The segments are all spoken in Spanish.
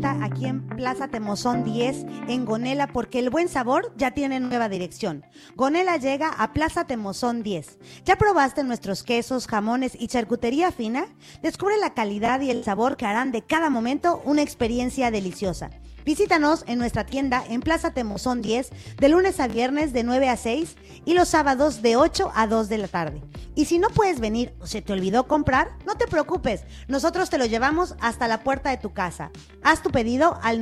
cita aquí en Plaza Temozón 10, en Gonela, porque el buen sabor ya tiene nueva dirección. Gonela llega a Plaza Temozón 10. ¿Ya probaste nuestros quesos, jamones y charcutería fina? Descubre la calidad y el sabor que harán de cada momento una experiencia deliciosa. Visítanos en nuestra tienda en Plaza Temozón 10, de lunes a viernes de 9 a 6 y los sábados de 8 a 2 de la tarde. Y si no puedes venir o se te olvidó comprar, no te preocupes, nosotros te lo llevamos hasta la puerta de tu casa. Haz tu pedido al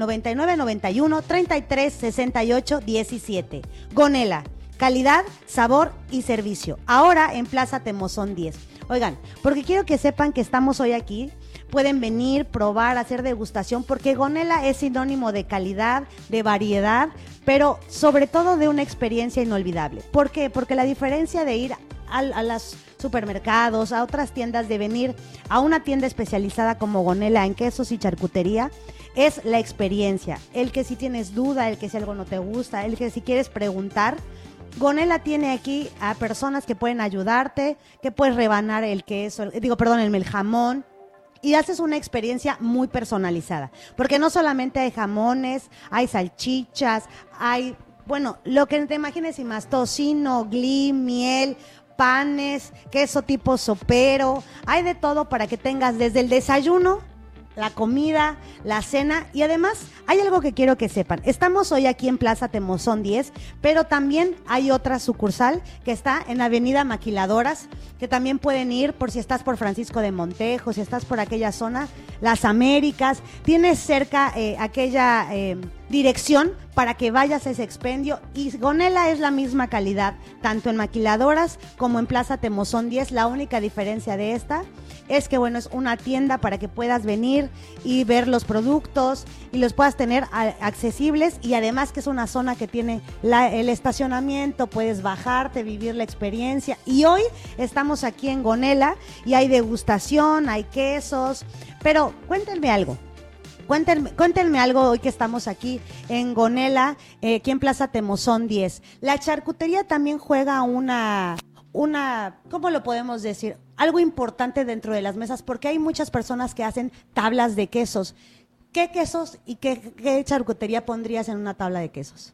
9991 33 68 17. Gonela, calidad, sabor y servicio. Ahora en Plaza Temozón 10. Oigan, porque quiero que sepan que estamos hoy aquí. Pueden venir, probar, hacer degustación, porque Gonela es sinónimo de calidad, de variedad, pero sobre todo de una experiencia inolvidable. ¿Por qué? Porque la diferencia de ir a los supermercados, a otras tiendas, de venir a una tienda especializada como Gonela en quesos y charcutería, es la experiencia. El que si tienes duda, el que si algo no te gusta, el que si quieres preguntar, Gonela tiene aquí a personas que pueden ayudarte, que puedes rebanar el queso, el jamón, y haces una experiencia muy personalizada, porque no solamente hay jamones, hay salchichas, hay, bueno, lo que te imagines y más, tocino, gli, miel, panes, queso tipo sopero, hay de todo para que tengas desde el desayuno, la comida, la cena, y además hay algo que quiero que sepan. Estamos hoy aquí en Plaza Temozón 10, pero también hay otra sucursal que está en Avenida Maquiladoras, que también pueden ir por si estás por Francisco de Montejo, si estás por aquella zona, Las Américas, tienes cerca aquella dirección para que vayas a ese expendio, y Gonela es la misma calidad, tanto en Maquiladoras como en Plaza Temozón 10. La única diferencia de esta es que, bueno, es una tienda para que puedas venir y ver los productos y los puedas tener accesibles, y además que es una zona que tiene el estacionamiento, puedes bajarte, vivir la experiencia. Y hoy estamos aquí en Gonela y hay degustación, hay quesos, pero cuéntenme algo. Cuéntenme algo hoy que estamos aquí en Gonela, aquí en Plaza Temozón 10. La charcutería también juega una, ¿cómo lo podemos decir? Algo importante dentro de las mesas, porque hay muchas personas que hacen tablas de quesos. ¿Qué quesos y qué charcutería pondrías en una tabla de quesos?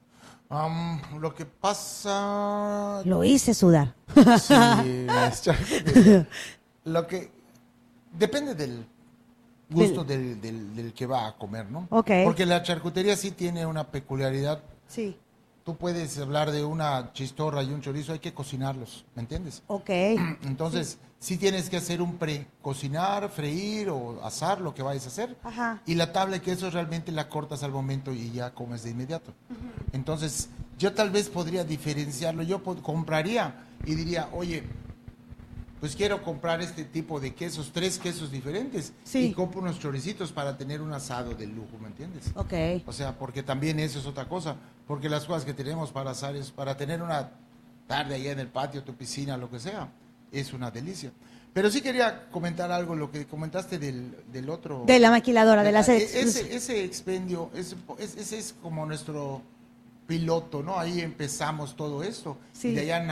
Lo que pasa... Lo hice sudar. Sí, las charcuterías. Lo que... Depende del gusto del que va a comer, ¿no? Okay. Porque la charcutería sí tiene una peculiaridad. Sí. Tú puedes hablar de una chistorra y un chorizo, hay que cocinarlos, ¿me entiendes? Ok. Entonces, sí tienes que hacer un cocinar, freír o asar, lo que vayas a hacer. Ajá. Y la tabla de queso realmente la cortas al momento y ya comes de inmediato. Entonces, yo tal vez podría diferenciarlo. Yo compraría y diría, oye, pues quiero comprar este tipo de quesos, 3 quesos diferentes. Sí. Y compro unos choricitos para tener un asado de lujo, ¿me entiendes? Ok. O sea, porque también eso es otra cosa. Porque las cosas que tenemos para asar es para tener una tarde allá en el patio, tu piscina, lo que sea, es una delicia. Pero sí quería comentar algo, lo que comentaste del otro... De la maquiladora, de las... Ese expendio, ese es como nuestro piloto, ¿no? Ahí empezamos todo esto. Sí. Y de allá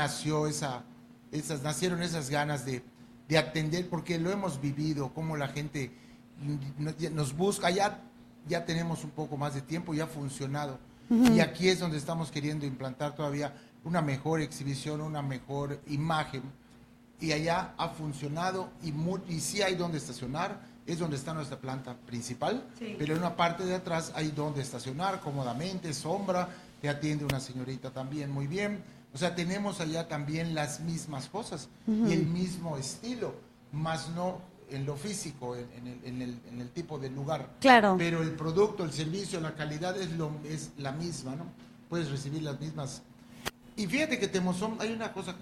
nacieron esas ganas de atender, porque lo hemos vivido, cómo la gente nos busca. Ya tenemos un poco más de tiempo, ya ha funcionado. Y aquí es donde estamos queriendo implantar todavía una mejor exhibición, una mejor imagen. Y allá ha funcionado y sí hay donde estacionar, es donde está nuestra planta principal, sí. Pero en una parte de atrás hay donde estacionar cómodamente, sombra, te atiende una señorita también muy bien. O sea, tenemos allá también las mismas cosas y el mismo estilo, más no en lo físico, en el tipo de lugar. Claro. Pero el producto, el servicio, la calidad es la misma, ¿no? Puedes recibir las mismas. Y fíjate que Temozón, hay una cosa